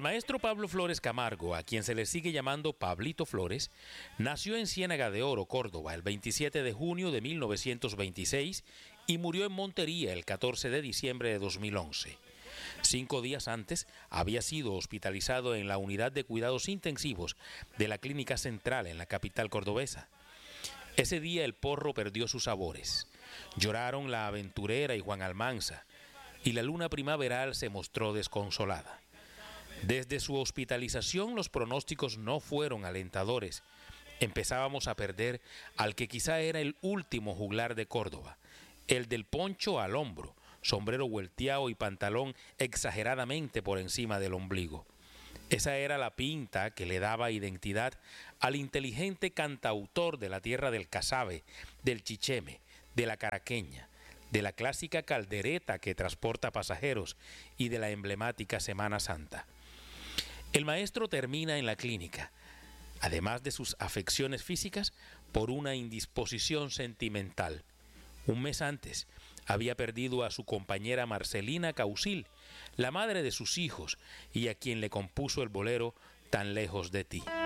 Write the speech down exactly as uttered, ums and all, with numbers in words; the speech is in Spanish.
maestro Pablo Flores Camargo, a quien se le sigue llamando Pablito Flores, nació en Ciénaga de Oro, Córdoba, el veintisiete de junio de mil novecientos veintiséis y murió en Montería el catorce de diciembre de dos mil once. Cinco días antes había sido hospitalizado en la unidad de cuidados intensivos de la Clínica Central en la capital cordobesa. Ese día el porro perdió sus sabores. Lloraron la aventurera y Juan Almanza, y la luna primaveral se mostró desconsolada. Desde su hospitalización los pronósticos no fueron alentadores. Empezábamos a perder al que quizá era el último juglar de Córdoba, el del poncho al hombro, sombrero vuelteado y pantalón exageradamente por encima del ombligo. Esa era la pinta que le daba identidad al inteligente cantautor de la tierra del casabe, del chicheme, de la caraqueña, de la clásica caldereta que transporta pasajeros y de la emblemática Semana Santa. El maestro termina en la clínica, además de sus afecciones físicas, por una indisposición sentimental. Un mes antes había perdido a su compañera Marcelina Causil, la madre de sus hijos y a quien le compuso el bolero Tan lejos de ti.